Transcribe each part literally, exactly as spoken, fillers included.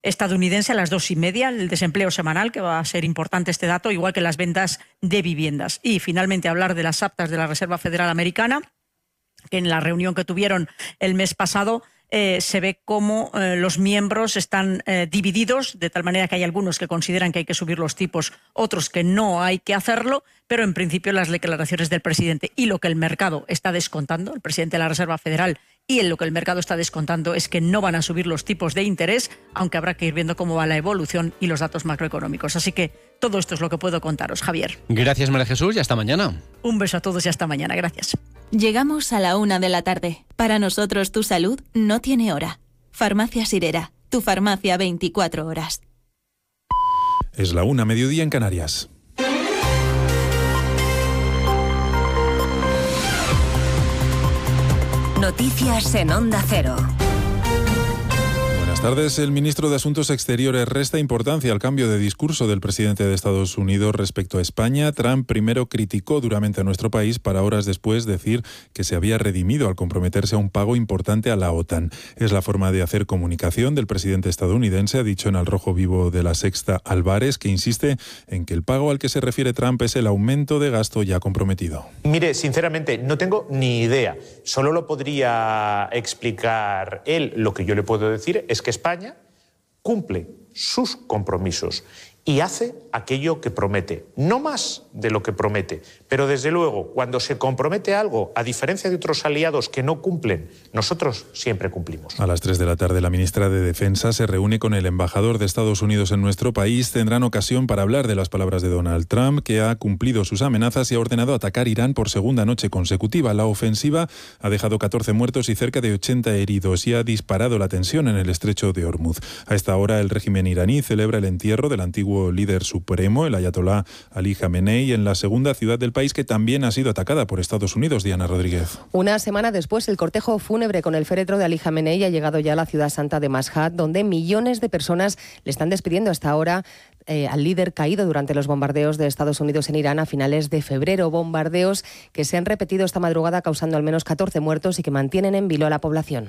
estadounidense a las dos y media, el desempleo semanal, que va a ser importante este dato, igual que las ventas de viviendas. Y finalmente hablar de las actas de la Reserva Federal Americana, que en la reunión que tuvieron el mes pasado eh, se ve cómo eh, los miembros están eh, divididos, de tal manera que hay algunos que consideran que hay que subir los tipos, otros que no hay que hacerlo, pero en principio las declaraciones del presidente y lo que el mercado está descontando, el presidente de la Reserva Federal, y en lo que el mercado está descontando es que no van a subir los tipos de interés, aunque habrá que ir viendo cómo va la evolución y los datos macroeconómicos. Así que todo esto es lo que puedo contaros, Javier. Gracias, María Jesús, y hasta mañana. Un beso a todos y hasta mañana. Gracias. Llegamos a la una de la tarde. Para nosotros tu salud no tiene hora. Farmacia Sirera, tu farmacia veinticuatro horas. Es la una, mediodía en Canarias. Noticias en Onda Cero. Buenas tardes. El ministro de Asuntos Exteriores resta importancia al cambio de discurso del presidente de Estados Unidos respecto a España. Trump primero criticó duramente a nuestro país para horas después decir que se había redimido al comprometerse a un pago importante a la OTAN. Es la forma de hacer comunicación del presidente estadounidense, ha dicho en Al Rojo Vivo de La Sexta Álvarez, que insiste en que el pago al que se refiere Trump es el aumento de gasto ya comprometido. Mire, sinceramente, no tengo ni idea. Solo lo podría explicar él. Lo que yo le puedo decir es que España cumple sus compromisos y hace aquello que promete, no más de lo que promete, pero desde luego cuando se compromete algo, a diferencia de otros aliados que no cumplen, nosotros siempre cumplimos. A las tres de la tarde la ministra de Defensa se reúne con el embajador de Estados Unidos en nuestro país. Tendrán ocasión para hablar de las palabras de Donald Trump, que ha cumplido sus amenazas y ha ordenado atacar Irán por segunda noche consecutiva. La ofensiva ha dejado catorce muertos y cerca de ochenta heridos y ha disparado la tensión en el estrecho de Hormuz. A esta hora el régimen iraní celebra el entierro del antiguo líder supremo, el ayatolá Ali Jamenei, en la segunda ciudad del país que también ha sido atacada por Estados Unidos. Diana Rodríguez. Una semana después, el cortejo fúnebre con el féretro de Ali Jamenei ha llegado ya a la ciudad santa de Mashhad, donde millones de personas le están despidiendo hasta ahora eh, al líder caído durante los bombardeos de Estados Unidos en Irán a finales de febrero. Bombardeos que se han repetido esta madrugada, causando al menos catorce muertos y que mantienen en vilo a la población.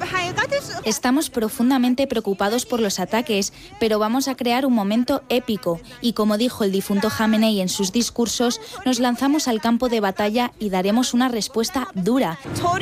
Estamos profundamente preocupados por los ataques, pero vamos a crear un momento épico y, como dijo el difunto Jamenei en sus discursos, nos lanzamos al campo de batalla y daremos una respuesta dura.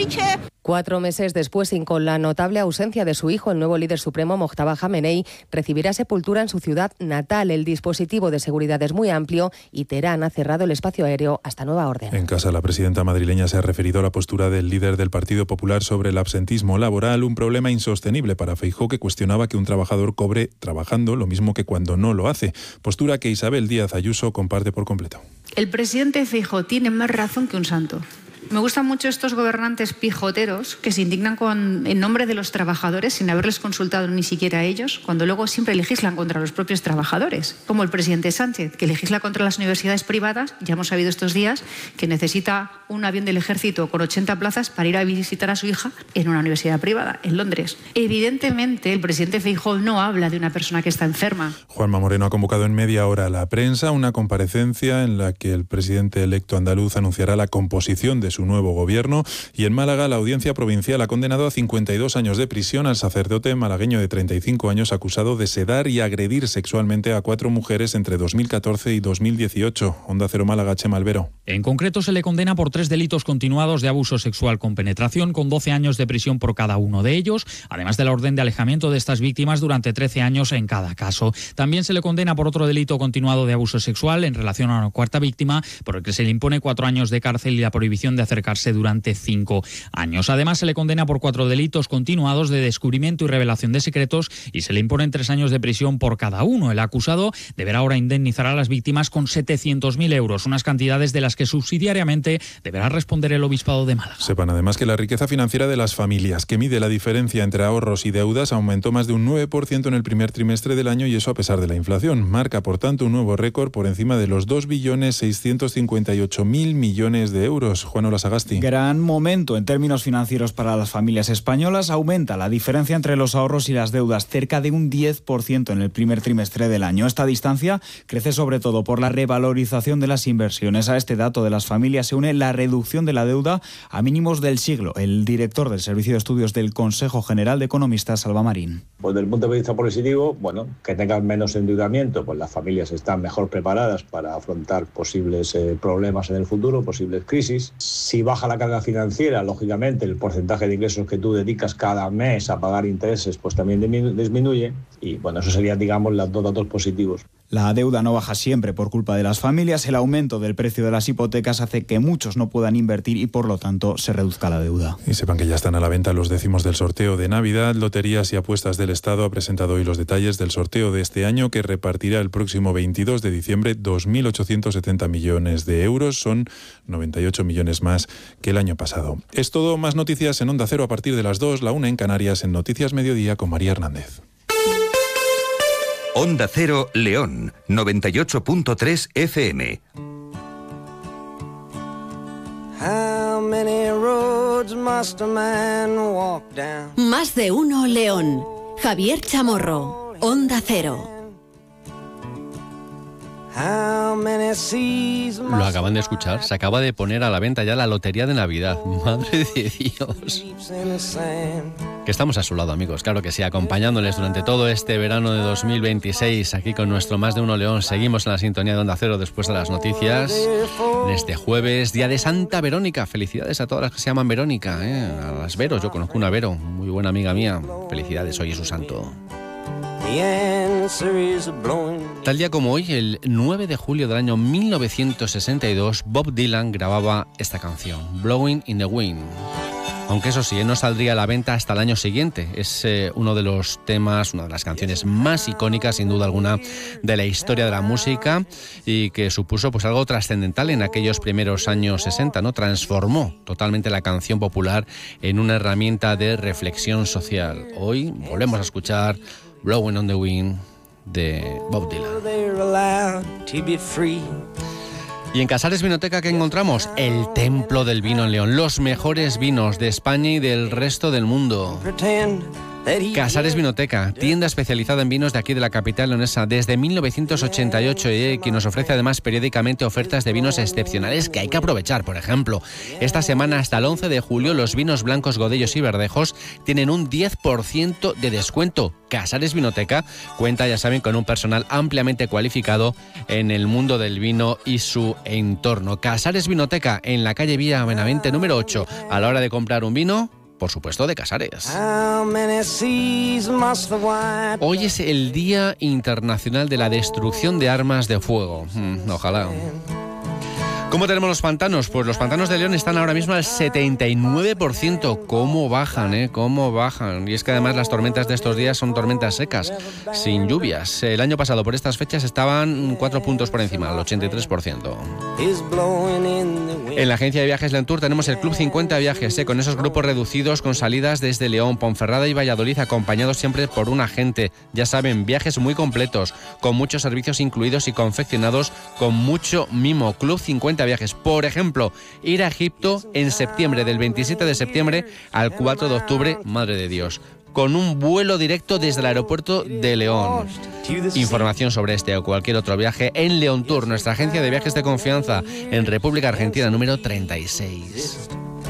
Cuatro meses después, y con la notable ausencia de su hijo, el nuevo líder supremo, Mojtaba Jamenei, recibirá sepultura en su ciudad natal. El dispositivo de seguridad es muy amplio y Teherán ha cerrado el espacio aéreo hasta nueva orden. En casa, la presidenta madrileña se ha referido a la postura del líder del Partido Popular sobre el absentismo laboral, un problema insostenible para Feijóo, que cuestionaba que un trabajador cobre trabajando lo mismo que cuando no lo hace. Postura que Isabel Díaz Ayuso comparte por completo. El presidente Feijóo tiene más razón que un santo. Me gustan mucho estos gobernantes pijoteros que se indignan con, en nombre de los trabajadores sin haberles consultado ni siquiera a ellos, cuando luego siempre legislan contra los propios trabajadores, como el presidente Sánchez, que legisla contra las universidades privadas. Ya hemos sabido estos días que necesita un avión del ejército con ochenta plazas para ir a visitar a su hija en una universidad privada, en Londres. Evidentemente, el presidente Feijóo no habla de una persona que está enferma. Juanma Moreno ha convocado en media hora a la prensa una comparecencia en la que el presidente electo andaluz anunciará la composición de su nuevo gobierno. Y en Málaga, la audiencia provincial ha condenado a cincuenta y dos años de prisión al sacerdote malagueño de treinta y cinco años acusado de sedar y agredir sexualmente a cuatro mujeres entre dos mil catorce y dos mil dieciocho. Onda Cero Málaga, Chema Albero. En concreto, se le condena por tres delitos continuados de abuso sexual con penetración, con doce años de prisión por cada uno de ellos, además de la orden de alejamiento de estas víctimas durante trece años en cada caso. También se le condena por otro delito continuado de abuso sexual en relación a una cuarta víctima, por el que se le impone cuatro años de cárcel y la prohibición de acercarse durante cinco años. Además, se le condena por cuatro delitos continuados de descubrimiento y revelación de secretos y se le imponen tres años de prisión por cada uno. El acusado deberá ahora indemnizar a las víctimas con setecientos mil euros, unas cantidades de las que subsidiariamente deberá responder el Obispado de Málaga. Sepan además que la riqueza financiera de las familias, que mide la diferencia entre ahorros y deudas, aumentó más de un nueve por ciento en el primer trimestre del año, y eso a pesar de la inflación. Marca, por tanto, un nuevo récord por encima de los dos billones seiscientos cincuenta y ocho mil millones de euros. Juan Olaya. Manolo Sagasti. Gran momento en términos financieros para las familias españolas. Aumenta la diferencia entre los ahorros y las deudas, cerca de un diez por ciento en el primer trimestre del año. Esta distancia crece sobre todo por la revalorización de las inversiones. A este dato de las familias se une la reducción de la deuda a mínimos del siglo. El director del Servicio de Estudios del Consejo General de Economistas, Salva Marín. Pues desde el punto de vista positivo, bueno, que tengan menos endeudamiento, pues las familias están mejor preparadas para afrontar posibles eh, problemas en el futuro, posibles crisis. Si baja la carga financiera, lógicamente el porcentaje de ingresos que tú dedicas cada mes a pagar intereses pues también disminuye y bueno, eso serían, digamos, los dos datos positivos. La deuda no baja siempre por culpa de las familias. El aumento del precio de las hipotecas hace que muchos no puedan invertir y por lo tanto se reduzca la deuda. Y sepan que ya están a la venta los décimos del sorteo de Navidad. Loterías y Apuestas del Estado ha presentado hoy los detalles del sorteo de este año, que repartirá el próximo veintidós de diciembre dos mil ochocientos setenta millones de euros. Son noventa y ocho millones más que el año pasado. Es todo. Más noticias en Onda Cero a partir de las dos, la una en Canarias, en Noticias Mediodía con María Hernández. Onda Cero León, noventa y ocho punto tres F M. Más de uno León. Javier Chamorro, Onda Cero. Lo acaban de escuchar, se acaba de poner a la venta ya la lotería de Navidad. Madre de Dios. Que estamos a su lado, amigos, claro que sí, acompañándoles durante todo este verano de dos mil veintiséis, aquí con nuestro Más de Uno León. Seguimos en la sintonía de Onda Cero después de las noticias. En este jueves, día de Santa Verónica. Felicidades a todas las que se llaman Verónica, ¿eh? A las Veros, yo conozco una Vero, muy buena amiga mía. Felicidades, hoy es su santo. Tal día como hoy, el nueve de julio del año mil novecientos sesenta y dos, Bob Dylan grababa esta canción, Blowing in the Wind. Aunque eso sí, no saldría a la venta hasta el año siguiente. Es eh, uno de los temas, una de las canciones más icónicas, sin duda alguna, de la historia de la música y que supuso pues algo trascendental en aquellos primeros años sesenta, ¿no? Transformó totalmente la canción popular en una herramienta de reflexión social. Hoy volvemos a escuchar Blowing on the Wind de Bob Dylan. Y en Casares Vinoteca, ¿qué encontramos? El Templo del Vino en León, los mejores vinos de España y del resto del mundo. Casares Vinoteca, tienda especializada en vinos de aquí de la capital leonesa desde mil novecientos ochenta y ocho, y que nos ofrece además periódicamente ofertas de vinos excepcionales que hay que aprovechar. Por ejemplo, esta semana hasta el once de julio los vinos blancos Godellos y Verdejos tienen un diez por ciento de descuento. Casares Vinoteca cuenta, ya saben, con un personal ampliamente cualificado en el mundo del vino y su entorno. Casares Vinoteca en la calle Villa Benavente número ocho. A la hora de comprar un vino, por supuesto, de Casares. Hoy es el Día Internacional de la Destrucción de Armas de Fuego. Mm, ojalá. ¿Cómo tenemos los pantanos? Pues los pantanos de León están ahora mismo al setenta y nueve por ciento. ¿Cómo bajan, eh? ¿Cómo bajan? Y es que además las tormentas de estos días son tormentas secas, sin lluvias. El año pasado por estas fechas estaban cuatro puntos por encima, al ochenta y tres por ciento. En la agencia de viajes León Tour tenemos el Club cincuenta Viajes, eh, con esos grupos reducidos con salidas desde León, Ponferrada y Valladolid, acompañados siempre por un agente. Ya saben, viajes muy completos, con muchos servicios incluidos y confeccionados con mucho mimo. Club cincuenta Viajes, por ejemplo, ir a Egipto en septiembre, del veintisiete de septiembre al cuatro de octubre, madre de Dios, con un vuelo directo desde el aeropuerto de León. Información sobre este o cualquier otro viaje en León Tour, nuestra agencia de viajes de confianza, en República Argentina número treinta y seis.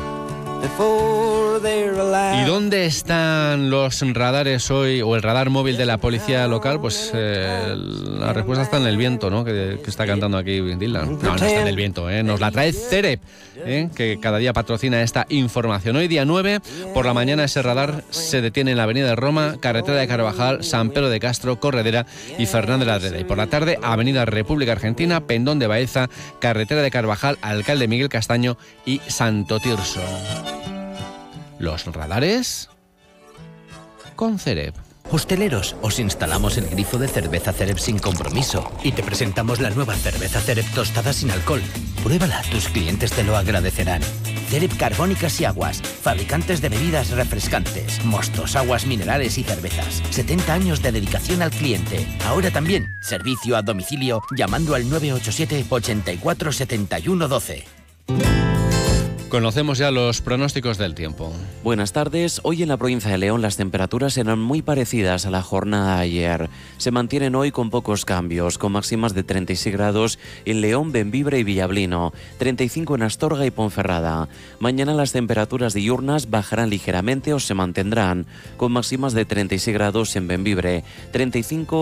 ¿Y dónde están los radares hoy, o el radar móvil de la policía local? Pues eh, la respuesta está en el viento, ¿no? Que, que está cantando aquí Dylan. No, no está en el viento, ¿eh? Nos la trae Cerep, ¿eh? Que cada día patrocina esta información. Hoy día nueve, por la mañana ese radar se detiene en la avenida de Roma, carretera de Carvajal, San Pedro de Castro, Corredera y Fernández de la Adreda. Y por la tarde, avenida República Argentina, Pendón de Baeza, carretera de Carvajal, Alcalde Miguel Castaño y Santo Tirso. Los radares con Cerep. Hosteleros, os instalamos el grifo de cerveza Cerep sin compromiso y te presentamos la nueva cerveza Cerep tostada sin alcohol. Pruébala, tus clientes te lo agradecerán. Cerep Carbónicas y Aguas, fabricantes de bebidas refrescantes, mostos, aguas minerales y cervezas. setenta años de dedicación al cliente. Ahora también, servicio a domicilio llamando al nueve ocho siete, ochenta y cuatro, setenta y uno, doce. Conocemos ya los pronósticos del tiempo. Buenas tardes. Hoy en la provincia de León las temperaturas serán muy parecidas a la jornada de ayer. Se mantienen hoy con pocos cambios, con máximas de treinta y seis grados en León, Bembibre y Villablino, treinta y cinco en Astorga y Ponferrada. Mañana las temperaturas diurnas bajarán ligeramente o se mantendrán, con máximas de treinta y seis grados en Bembibre, treinta y cinco